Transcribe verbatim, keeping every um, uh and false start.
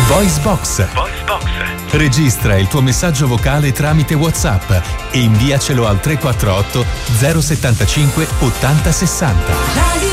VoiceBox. VoiceBox. Registra il tuo messaggio vocale tramite WhatsApp e inviacelo al tre quattro otto zero settantacinque ottanta sessanta.